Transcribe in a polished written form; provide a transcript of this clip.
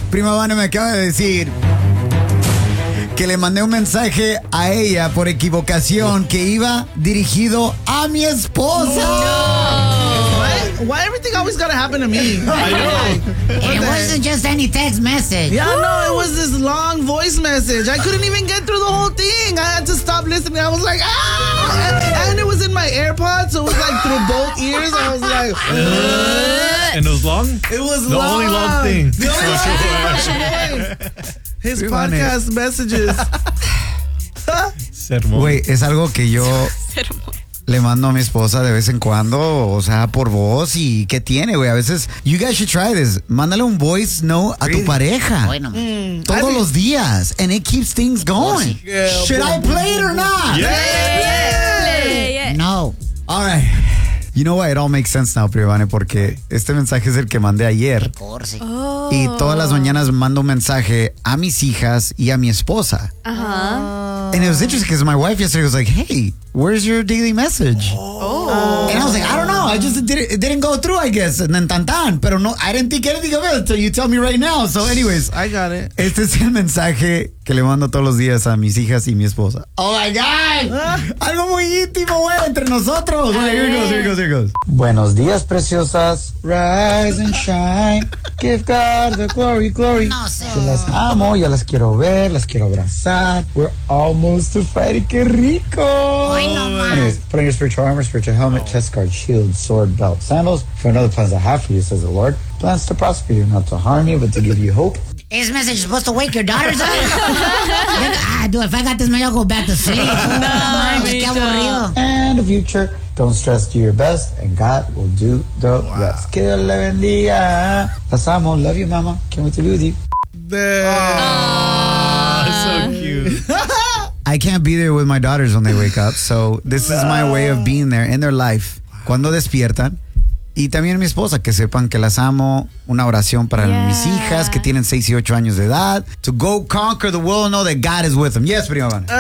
Prima Vane me acaba de decir que le mandé un mensaje a ella por equivocación que iba dirigido a mi esposa. Why everything always gotta happen to me? I know. It wasn't just any text message. Yeah, no, it was this long voice message. I couldn't even get through the whole thing. I had to stop listening. I was like, ah! And it was in my AirPods, so it was like through both ears. I was like, And it was long? it was The long. only long thing. The only long thing. His podcast messages. Sermón. Güey, es algo que yo le mando a mi esposa de vez en cuando, o sea, por voz. ¿Y qué tiene, güey? A veces, you guys should try this. Mándale un voice note a tu pareja. Bueno, Todos los días. And it keeps things going. Yeah, Should I play it or not? no. All right. You know what? It all makes sense now, Privane, porque este mensaje es el que mandé ayer. Corsi. Y todas las mañanas mando un mensaje a mis hijas y a mi esposa. And it was interesting because my wife yesterday was like, hey, where's your daily message? And I was like, I don't know. It didn't go through, I guess. And then tan. Pero no, I didn't think anything of it until you tell me right now. So anyways, I got it. este es el mensaje que le mando todos los días a mis hijas y mi esposa. Oh my God. Algo muy íntimo, güey, entre nosotros. Here it goes. Buenos días, preciosas. Rise and shine. Give God the glory. No sé. Yo las amo, ya las quiero ver, las quiero abrazar. We're almost to Friday, qué rico. Ay, no más. Anyways, put on your spiritual armor, spiritual helmet, chest guard, shield, sword, belt, sandals. For another plans I have for you, says the Lord. Plans to prosper you, not to harm you, but to give you hope. Is message supposed to wake your daughters up? Dude, if I got this, maybe I'll go back to sleep. Qué aburrido. And the future. Don't stress, do your best, and God will do the rest. Que Dios le bendiga. Las amo, love you, mama. Can't wait to be with you. So cute. I can't be there with my daughters when they wake up, so this is my way of being there in their life. Cuando despiertan. Y también mi esposa, que sepan que las amo. Una oración para mis hijas que tienen 6 y 8 años de edad. To go conquer the world and know that God is with them. Yes, prima.